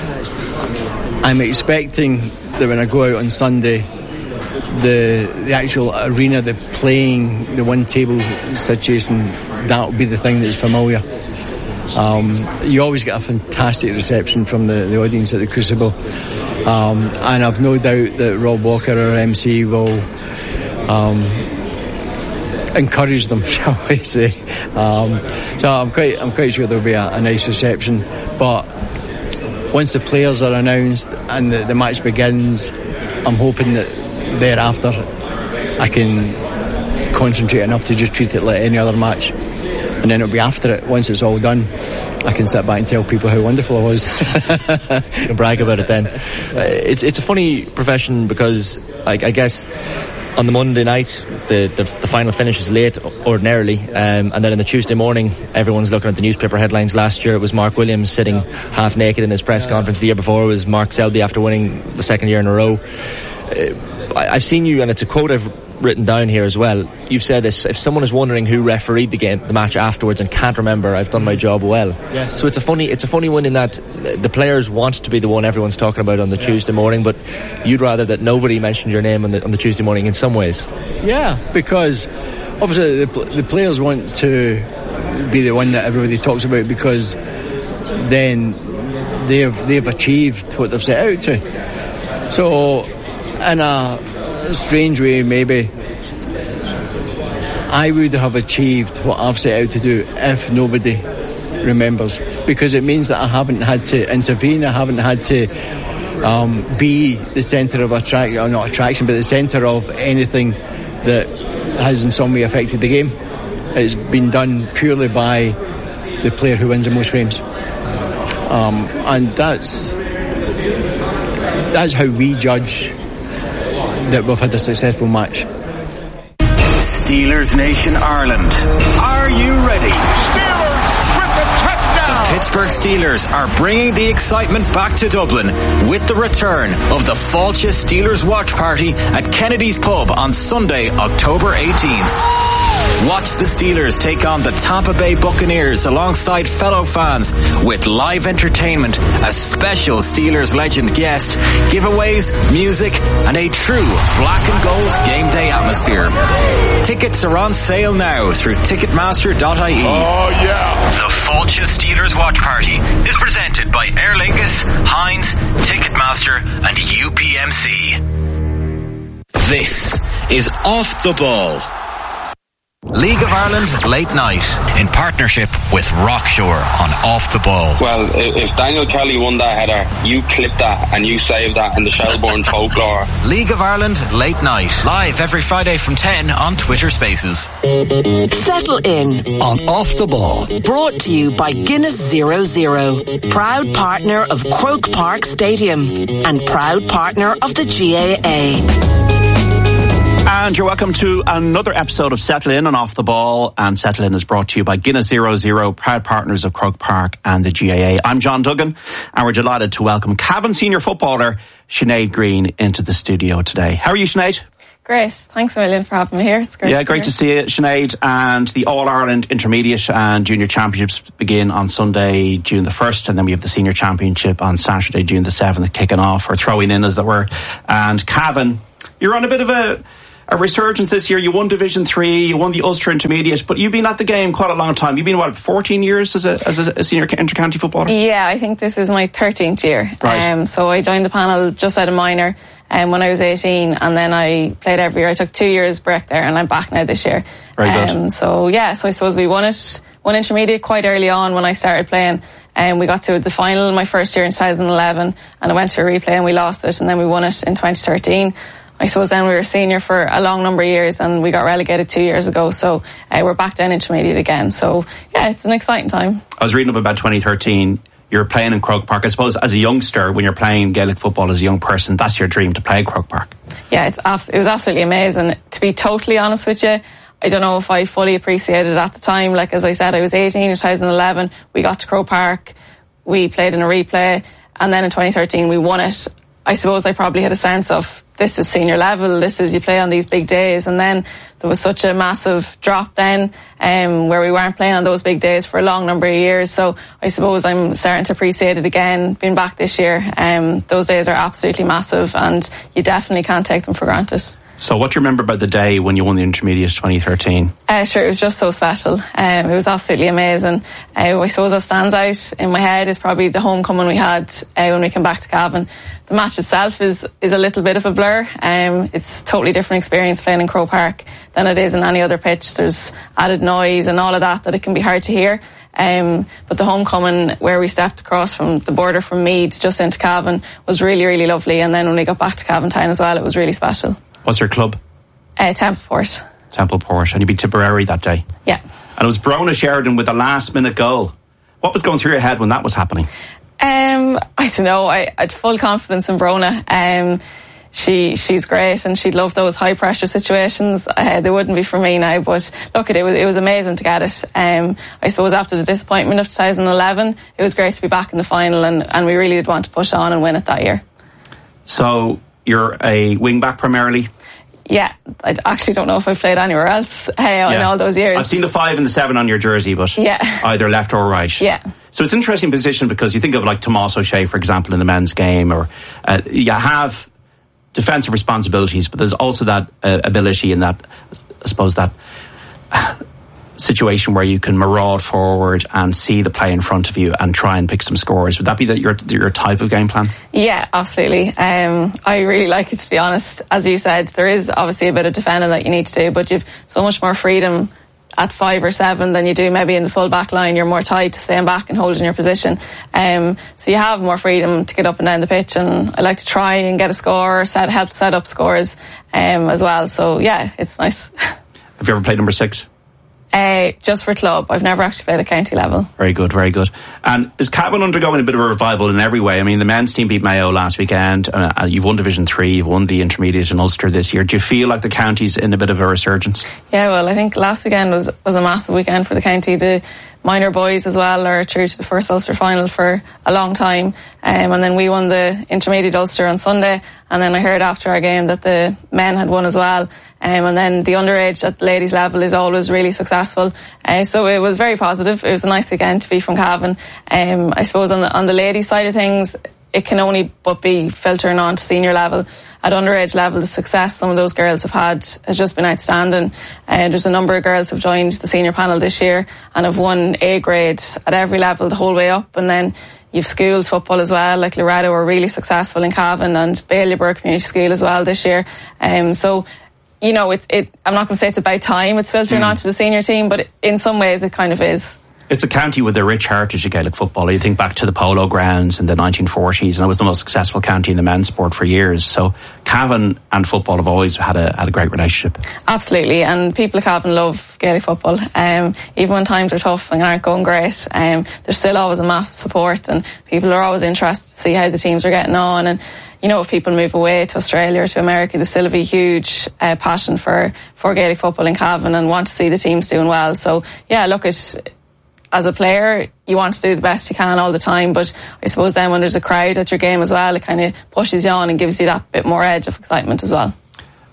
I'm expecting that when I go out on Sunday, the the actual arena, the playing, the one table situation, that'll be the thing that's familiar. Um, you always get a fantastic reception from the, the audience at the Crucible, um, and I've no doubt that Rob Walker, our M C, will um, encourage them, shall we say. Um, so I'm quite I'm quite sure there'll be a, a nice reception. But once the players are announced and the, the match begins, I'm hoping that thereafter I can concentrate enough to just treat it like any other match, and then it'll be after it, once it's all done, I can sit back and tell people how wonderful I was. And brag about it then. Uh, it's it's a funny profession, because I, I guess on the Monday night the, the the final finish is late ordinarily, um, and then on the Tuesday morning everyone's looking at the newspaper headlines. Last year it was Mark Williams sitting half naked in his press conference. The year before it was Mark Selby after winning the second year in a row. Uh, I've seen you, and it's a quote I've written down here as well. You've said this: if someone is wondering who refereed the game, the match afterwards, and can't remember, I've done my job well. Yes. So it's a funny, it's a funny one in that the players want to be the one everyone's talking about on the yeah. Tuesday morning, but you'd rather that nobody mentioned your name on the on the Tuesday morning in some ways. Yeah, because obviously the, the players want to be the one that everybody talks about, because then they've they've achieved what they've set out to. So, in a strange way, maybe I would have achieved what I've set out to do if nobody remembers, because it means that I haven't had to intervene, I haven't had to um, be the centre of attraction, or not attraction, but the centre of anything that has in some way affected the game. It's been done purely by the player who wins the most frames, um, and that's that's how we judge that we've had a successful match. Steelers Nation Ireland, are you ready? Steelers with the touchdown! The Pittsburgh Steelers are bringing the excitement back to Dublin with the return of the Fáilte Steelers Watch Party at Kennedy's Pub on Sunday, October eighteenth. Watch the Steelers take on the Tampa Bay Buccaneers alongside fellow fans with live entertainment, a special Steelers legend guest, giveaways, music, and a true black and gold game day atmosphere. Tickets are on sale now through ticketmaster dot I E. Oh yeah! The Fáilte Steelers Watch Party is presented by Aer Lingus, Heinz, Ticketmaster, and U P M C. This is Off the Ball. League of Ireland Late Night in partnership with Rockshore on Off the Ball. Well, if Daniel Kelly won that header, you clip that and you save that in the Shelbourne folklore. League of Ireland Late Night, live every Friday from ten on Twitter Spaces. Settle in on Off the Ball. Brought to you by Guinness Zero Zero, proud partner of Croke Park Stadium and proud partner of the G A A. And you're welcome to another episode of Settle In on Off the Ball. And Settle In is brought to you by Guinness Zero Zero, proud partners of Croke Park and the G A A. I'm John Duggan, and we're delighted to welcome Cavan senior footballer Sinead Green into the studio today. How are you, Sinead? Great. Thanks a million for having me here. It's great. Yeah, great to see you, Sinead. And the All-Ireland Intermediate and Junior Championships begin on Sunday, June the first, and then we have the Senior Championship on Saturday, June the seventh, kicking off, or throwing in, as it were. And Cavan, you're on a bit of a, a resurgence this year. You won Division three, you won the Ulster Intermediate, but you've been at the game quite a long time. You've been, what, fourteen years as a, as a, a senior inter-county footballer? Yeah, I think this is my thirteenth year. Right. Um, so I joined the panel just out of minor. Um, when I was eighteen, and then I played every year. I took two years break there, and I'm back now this year. Very good. Um, so yeah, so I suppose we won it, won intermediate quite early on when I started playing, and um, we got to the final my first year in two thousand eleven, and I went to a replay and we lost it, and then we won it in twenty thirteen. I suppose then we were senior for a long number of years, and we got relegated two years ago, so uh, we're back down intermediate again. So yeah, it's an exciting time. I was reading up about twenty thirteen. You're playing in Croke Park. I suppose as a youngster, when you're playing Gaelic football as a young person, that's your dream, to play Croke Park. Yeah, it's abs- it was absolutely amazing. To be totally honest with you, I don't know if I fully appreciated it at the time. Like, as I said, I was eighteen in two thousand eleven. We got to Croke Park. We played in a replay. And then in twenty thirteen, we won it. I suppose I probably had a sense of, this is senior level, this is, you play on these big days. And then there was such a massive drop then, um, where we weren't playing on those big days for a long number of years. So I suppose I'm starting to appreciate it again, being back this year. Um, those days are absolutely massive, and you definitely can't take them for granted. So what do you remember about the day when you won the Intermediate twenty thirteen? Uh, sure, it was just so special. Um, it was absolutely amazing. Uh, I suppose what stands out in my head is probably the homecoming we had uh, when we came back to Cavan. The match itself is is a little bit of a blur. Um, it's a totally different experience playing in Croke Park than it is in any other pitch. There's added noise and all of that that it can be hard to hear. Um, but the homecoming, where we stepped across from the border from Meath just into Cavan, was really, really lovely. And then when we got back to Cavan Town as well, it was really special. What's your club? Uh, Templeport. Templeport. And you beat Tipperary that day? Yeah. And it was Brona Sheridan with a last minute goal. What was going through your head when that was happening? Um, I don't know. I, I had full confidence in Brona. Um, she she's great, and she'd love those high pressure situations. Uh, they wouldn't be for me now, but look, it was it was amazing to get it. Um, I suppose after the disappointment of two thousand eleven, it was great to be back in the final, and, and we really did want to push on and win it that year. So you're a wing back primarily? Yeah, I actually don't know if I've played anywhere else uh, yeah. in all those years. I've seen the five and the seven on your jersey, but yeah. either left or right. Yeah. So it's an interesting position, because you think of like Tomas O'Shea, for example, in the men's game, or uh, you have defensive responsibilities, but there's also that uh, ability in that, I suppose, that uh, situation where you can maraud forward and see the play in front of you and try and pick some scores. Would that be that your your type of game plan? Yeah, absolutely. Um, I really like it, to be honest. As you said, there is obviously a bit of defending that you need to do, but you've so much more freedom at five or seven than you do maybe in the full back line. You're more tied to staying back and holding your position. Um, so you have more freedom to get up and down the pitch, and I like to try and get a score, set, help set up scores um, as well. So yeah, it's nice. Have you ever played number six? Uh, just for club. I've never actually played at county level. Very good, very good. And is Cavan undergoing a bit of a revival in every way? I mean, the men's team beat Mayo last weekend. Uh, you've won Division three, you've won the Intermediate in Ulster this year. Do you feel like the county's in a bit of a resurgence? Yeah, well, I think last weekend was, was a massive weekend for the county. The minor boys as well are through to the first Ulster final for a long time. Um, and then we won the Intermediate Ulster on Sunday. And then I heard after our game that the men had won as well. Um, and then the underage at the ladies level is always really successful. Uh, so it was very positive. It was a nice weekend to be from Cavan. Um, I suppose on the, on the ladies side of things, it can only but be filtering on to senior level. At underage level, the success some of those girls have had has just been outstanding. And uh, there's a number of girls who have joined the senior panel this year and have won A grade at every level the whole way up. And then you've schools football as well, like Loretto were really successful in Cavan, and Bailieborough Community School as well this year. Um, so, you know, it's, it, I'm not going to say it's about time it's filtering mm. onto the senior team, but in some ways it kind of is. It's a county with a rich heritage of Gaelic football. You think back to the polo grounds in the nineteen forties, and it was the most successful county in the men's sport for years. So Cavan and football have always had a had a great relationship. Absolutely, and people of Cavan love Gaelic football. Um, even when times are tough and aren't going great, um, there's still always a massive support, and people are always interested to see how the teams are getting on. And you know, if people move away to Australia or to America, there's still a huge uh, passion for for Gaelic football in Cavan and want to see the teams doing well. So yeah, look, it's, as a player, you want to do the best you can all the time, but I suppose then when there's a crowd at your game as well, it kind of pushes you on and gives you that bit more edge of excitement as well.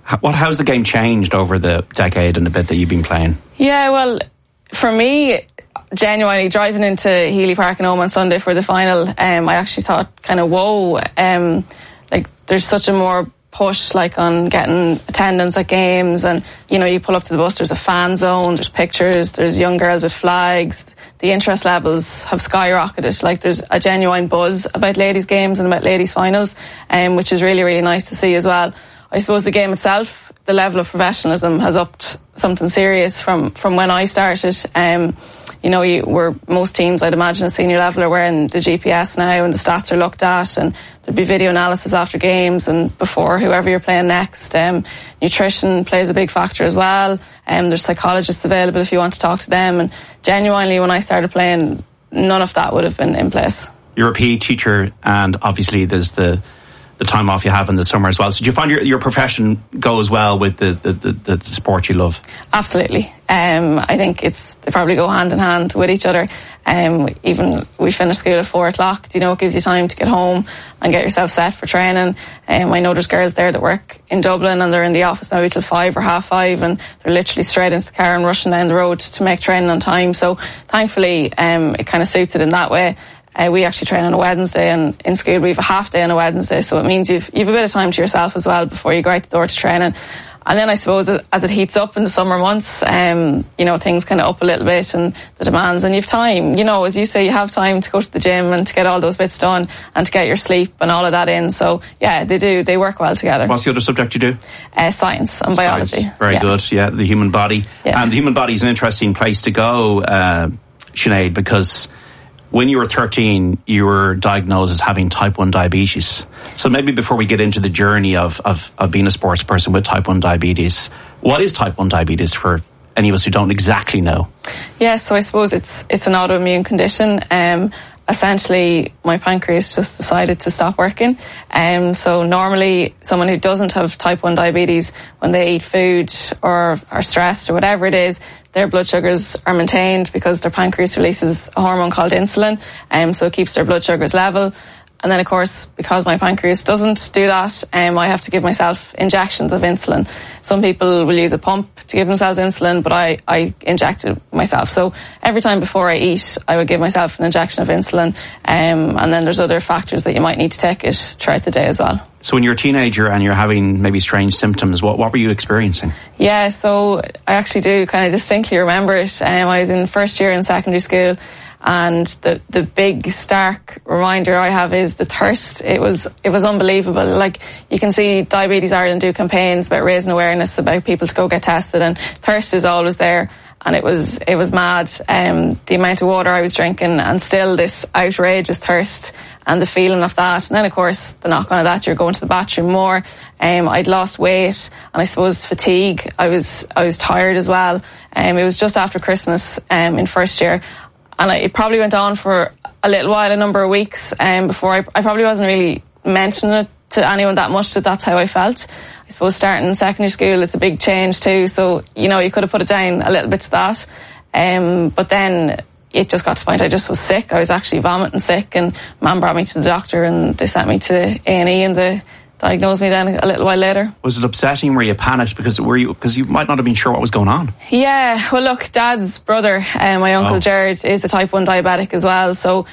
What how's the game changed over the decade and a bit that you've been playing? Yeah, well, for me, genuinely driving into Healy Park and home on Sunday for the final, um, I actually thought kind of whoa, um, like there's such a more push like on getting attendance at games, and you know, you pull up to the bus, there's a fan zone, there's pictures, there's young girls with flags. The interest levels have skyrocketed. Like there's a genuine buzz about ladies games and about ladies finals, um, which is really really nice to see as well. I suppose the game itself, the level of professionalism has upped something serious from, from when I started. Um, you know, you, we're, most teams, I'd imagine, at senior level are wearing the G P S now, and the stats are looked at, and there'd be video analysis after games and before whoever you're playing next. Um, nutrition plays a big factor as well. Um, there's psychologists available if you want to talk to them. And genuinely, when I started playing, none of that would have been in place. You're a P E teacher, and obviously there's the the time off you have in the summer as well. So do you find your, your profession goes well with the, the, the, the sport you love? Absolutely. Um, I think it's they probably go hand in hand with each other. Um, even we finish school at four o'clock. You know, it gives you time to get home and get yourself set for training. Um, I know there's girls there that work in Dublin and they're in the office maybe till five or half five, and they're literally straight into the car and rushing down the road to make training on time. So thankfully, um, it kind of suits it in that way. Uh, we actually train on a Wednesday, and in school we have a half day on a Wednesday, so it means you've, you've a bit of time to yourself as well before you go out the door to training. And then I suppose as it heats up in the summer months, um, you know, things kind of up a little bit and the demands, and you've time, you know, as you say, you have time to go to the gym and to get all those bits done and to get your sleep and all of that in. So yeah, they do, they work well together. What's the other subject you do? Uh, science and science. biology. Very yeah. good, yeah, the human body. Yeah. And the human body is an interesting place to go, uh, Sinead, because when you were thirteen, you were diagnosed as having type one diabetes. So maybe before we get into the journey of, of, of being a sports person with type one diabetes, what is type one diabetes for any of us who don't exactly know? Yeah, so I suppose it's it's an autoimmune condition. Um, essentially, my pancreas just decided to stop working. Um, so normally, someone who doesn't have type one diabetes, when they eat food or are stressed or whatever it is, their blood sugars are maintained because their pancreas releases a hormone called insulin, um, so it keeps their blood sugars level. And then, of course, because my pancreas doesn't do that, um, I have to give myself injections of insulin. Some people will use a pump to give themselves insulin, but I, I inject it myself. So every time before I eat, I would give myself an injection of insulin. Um, and then there's other factors that you might need to take it throughout the day as well. So when you're a teenager and you're having maybe strange symptoms, what, what were you experiencing? Yeah, so I actually do kind of distinctly remember it. Um, I was in first year in secondary school, and the the big stark reminder I have is the thirst. It was it was unbelievable. Like, you can see Diabetes Ireland do campaigns about raising awareness about people to go get tested, and thirst is always there. And it was it was mad. Um, the amount of water I was drinking, and still this outrageous thirst and the feeling of that. And then, of course, the knock on of that, you're going to the bathroom more. Um, I'd lost weight, and I suppose fatigue. I was I was tired as well. Um, it was just after Christmas um, in first year. And I, it probably went on for a little while, a number of weeks, um, before I, I probably wasn't really mentioning it to anyone that much, that that's how I felt. I suppose starting secondary school, it's a big change too. So, you know, you could have put it down a little bit to that. Um, but then it just got to the point I just was sick. I was actually vomiting sick, and Mum brought me to the doctor, and they sent me to A and E, and they diagnosed me then a little while later. Was it upsetting? Were you panicked because were you because you might not have been sure what was going on? Yeah, well, look, Dad's brother, uh, my uncle oh. Jared, is a type one diabetic as well. So,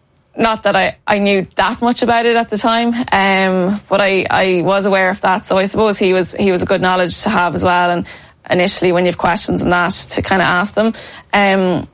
not that I, I knew that much about it at the time, um, but I, I was aware of that. So I suppose he was he was a good knowledge to have as well. And initially, when you have questions and that, to kind of ask them. Um,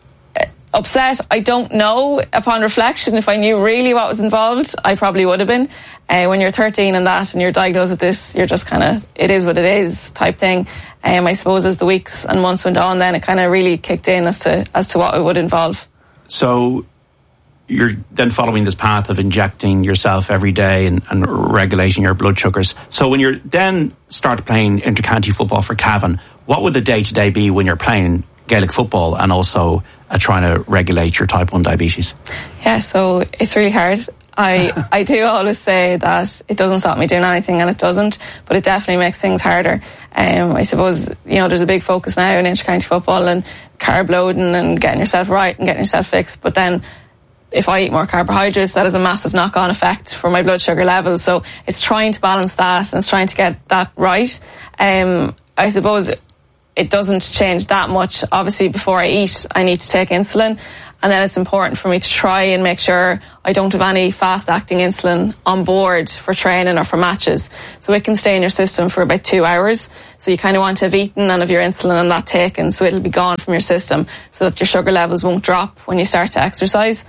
upset, I don't know. Upon reflection, if I knew really what was involved, I probably would have been. Uh, when you're thirteen and that, and you're diagnosed with this, you're just kind of, it is what it is type thing. Um, I suppose as the weeks and months went on, then it kind of really kicked in as to as to what it would involve. So you're then following this path of injecting yourself every day and, and regulating your blood sugars. So when you're then start playing inter-county football for Cavan, what would the day-to-day be when you're playing Gaelic football and also uh, trying to regulate your type one diabetes? Yeah, so it's really hard. I I do always say that it doesn't stop me doing anything, and it doesn't, but it definitely makes things harder. Um, I suppose, you know, there's a big focus now in inter-county football and carb loading and getting yourself right and getting yourself fixed, but then if I eat more carbohydrates, that has a massive knock-on effect for my blood sugar levels. So it's trying to balance that and it's trying to get that right. Um, I suppose it doesn't change that much. Obviously, before I eat, I need to take insulin. And then it's important for me to try and make sure I don't have any fast-acting insulin on board for training or for matches. So it can stay in your system for about two hours. So you kind of want to have eaten and have your insulin and that taken, so it'll be gone from your system so that your sugar levels won't drop when you start to exercise.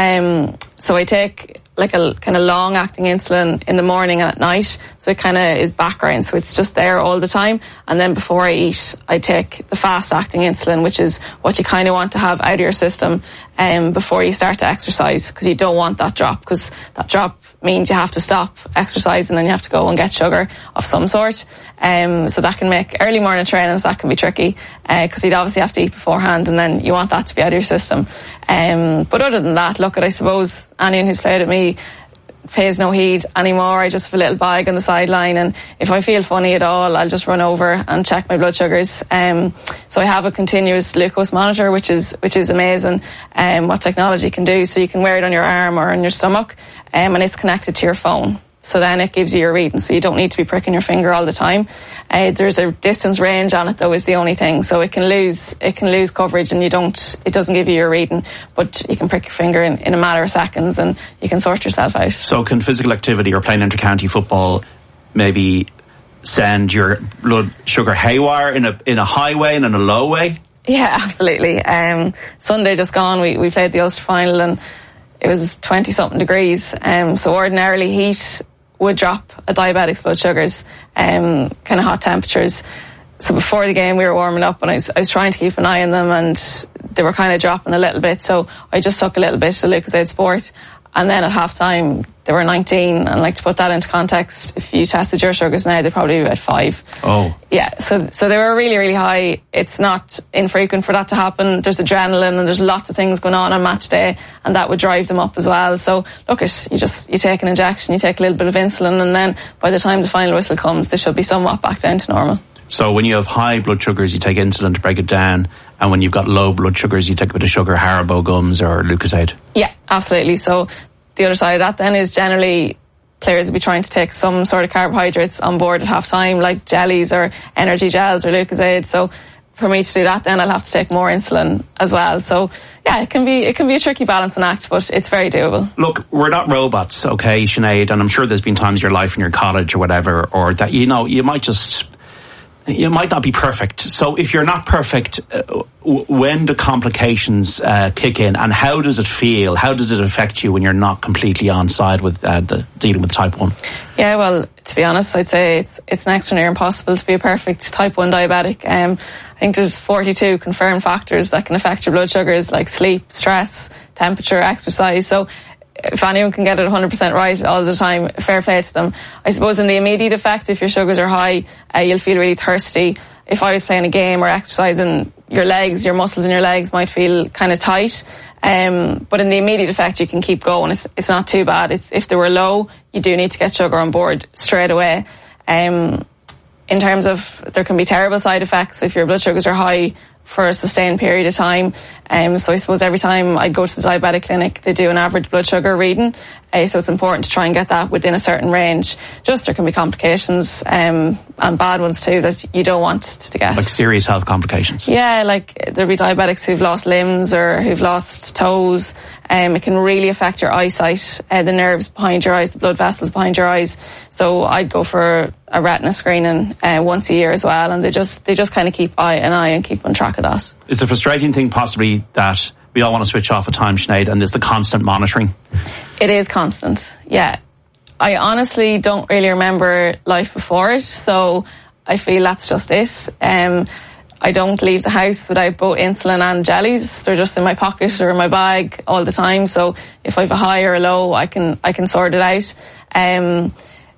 Um, so I take like a kind of long-acting insulin in the morning and at night. So it kind of is background. So it's just there all the time. And then before I eat, I take the fast-acting insulin, which is what you kind of want to have out of your system um, before you start to exercise, because you don't want that drop, because that drop means you have to stop exercising and you have to go and get sugar of some sort. Um, so that can make early morning trainings, that can be tricky, because uh, you'd obviously have to eat beforehand and then you want that to be out of your system. Um, but other than that, look, at I suppose anyone who's played at me pays no heed anymore. I just have a little bag on the sideline, and if I feel funny at all, I'll just run over and check my blood sugars. Um, so I have a continuous glucose monitor, which is which is amazing. Um, what technology can do. So you can wear it on your arm or on your stomach, um, and it's connected to your phone. So then it gives you your reading, so you don't need to be pricking your finger all the time. Uh, there's a distance range on it, though, is the only thing. So it can lose it can lose coverage, and you don't it doesn't give you your reading, but you can prick your finger in, in a matter of seconds, and you can sort yourself out. So can physical activity or playing inter-county football maybe send your blood sugar haywire in a in a high way and in a low way? Yeah, absolutely. Um, Sunday just gone, we we played the Ulster final, and it was twenty something degrees. Um, so ordinarily heat would drop a diabetic's blood sugars, um, kind of hot temperatures. So before the game we were warming up, and I was, I was trying to keep an eye on them, and they were kind of dropping a little bit. So I just took a little bit of Lucozade Sport. And then at half time, they were nineteen. And like, to put that into context, if you tested your sugars now, they'd probably be about five. Oh. Yeah, so so they were really, really high. It's not infrequent for that to happen. There's adrenaline and there's lots of things going on on match day, and that would drive them up as well. So look, it, you just you take an injection, you take a little bit of insulin, and then by the time the final whistle comes, they should be somewhat back down to normal. So when you have high blood sugars, you take insulin to break it down, and when you've got low blood sugars, you take a bit of sugar, Haribo gums or Lucozade. Yeah, absolutely. So the other side of that then is generally players will be trying to take some sort of carbohydrates on board at half time, like jellies or energy gels or Lucozade. So for me to do that, then I'll have to take more insulin as well. So yeah, it can be it can be a tricky balancing act, but it's very doable. Look, we're not robots, okay, Sinead, and I'm sure there's been times in your life in your college or whatever, or that, you know, you might just you might not be perfect. So if you're not perfect, uh, w- when do complications uh, kick in, and how does it feel? How does it affect you when you're not completely on side with uh, the, dealing with type one? Yeah, well, to be honest, I'd say it's it's next to near impossible to be a perfect type one diabetic. Um, I think there's forty-two confirmed factors that can affect your blood sugars, like sleep, stress, temperature, exercise. So if anyone can get it one hundred percent right all the time, fair play to them. I suppose in the immediate effect, if your sugars are high, uh, you'll feel really thirsty. If I was playing a game or exercising, your legs, your muscles in your legs might feel kind of tight. Um, but in the immediate effect, you can keep going. It's it's not too bad. It's if they were low, you do need to get sugar on board straight away. Um, in terms of, there can be terrible side effects if your blood sugars are high for a sustained period of time. Um, so I suppose every time I go to the diabetic clinic, they do an average blood sugar reading. Uh, so it's important to try and get that within a certain range. Just there can be complications, um, and bad ones too, that you don't want to get. Like serious health complications? Yeah, like there'll be diabetics who've lost limbs or who've lost toes. Um, it can really affect your eyesight, uh, the nerves behind your eyes, the blood vessels behind your eyes. So I'd go for a retina screening uh, once a year as well, and they just they just kind of keep eye, an eye and keep on track of that. Is the frustrating thing possibly that we all want to switch off at times, Sinead, and there's the constant monitoring? It is constant, yeah. I honestly don't really remember life before it, so I feel that's just it. Um, I don't leave the house without both insulin and jellies. They're just in my pocket or in my bag all the time. So if I have a high or a low, I can I can sort it out. Um,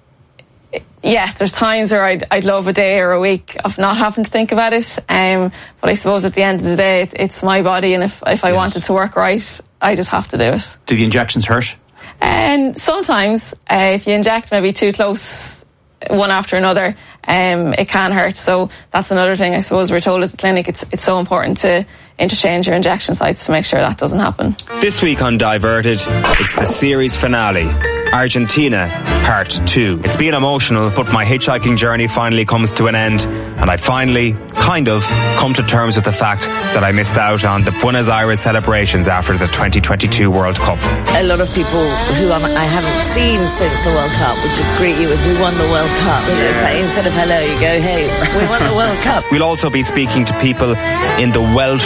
yeah, there's times where I'd I'd love a day or a week of not having to think about it. Um, but I suppose at the end of the day, it, it's my body, and if if I yes. want it to work right, I just have to do it. Do the injections hurt? And sometimes, uh, if you inject maybe too close, one after another, um, it can hurt. So that's another thing I suppose we're told at the clinic. It's it's so important to interchange your injection sites to make sure that doesn't happen. This week on Diverted, it's the series finale, Argentina Part two. It's been emotional, but my hitchhiking journey finally comes to an end, and I finally, kind of, come to terms with the fact that I missed out on the Buenos Aires celebrations after the twenty twenty-two World Cup. A lot of people who I'm, I haven't seen since the World Cup would just greet you with, "We won the World Cup." And it's like, instead of hello, you go, "Hey, we won the World Cup." We'll also be speaking to people in the Welsh